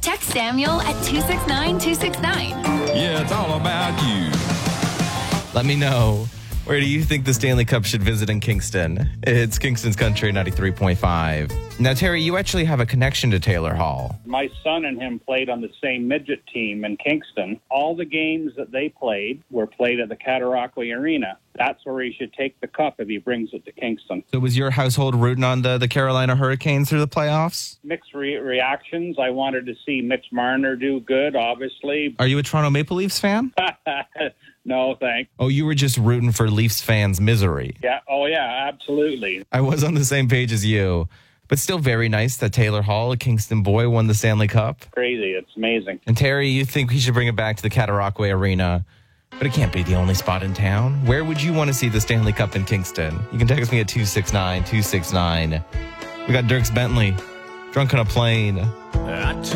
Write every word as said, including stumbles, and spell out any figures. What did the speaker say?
Text Samuel at two six nine two six nine. Yeah, it's all about you. Let me know, where do you think the Stanley Cup should visit in Kingston? It's Kingston's Country ninety-three point five. Now, Terry, you actually have a connection to Taylor Hall. My son and him played on the same midget team in Kingston. All the games that they played were played at the Cataraqui Arena. That's where he should take the cup if he brings it to Kingston. So was your household rooting on the, the Carolina Hurricanes through the playoffs? Mixed re- reactions. I wanted to see Mitch Marner do good, obviously. Are you a Toronto Maple Leafs fan? No, thanks. Oh, you were just rooting for Leafs fans' misery. Yeah. Oh, yeah, absolutely. I was on the same page as you. But still very nice that Taylor Hall, a Kingston boy, won the Stanley Cup. Crazy. It's amazing. And Terry, you think he should bring it back to the Cataraqui Arena. But it can't be the only spot in town. Where would you want to see the Stanley Cup in Kingston? You can text me at two six nine two six nine. We got Dierks Bentley, Drunk on a Plane.